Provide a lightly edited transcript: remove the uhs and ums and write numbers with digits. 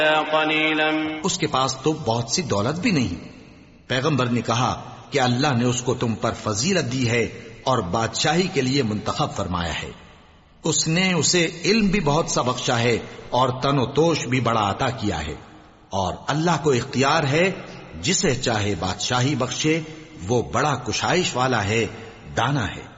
उसके पास तो बहुत सी दौलत भी नहीं। पैगंबर ने कहा कि अल्लाह ने उसको तुम पर फजीलत दी है और बादशाही के लिए मुंतखब फरमाया है। उसने उसे इल्म भी बहुत सा बख्शा है और तनोतोष भी बड़ा अता किया है, और अल्लाह को इख्तियार है जिसे चाहे बादशाही बख्शे। वो बड़ा कुशाइश वाला है, दाना है।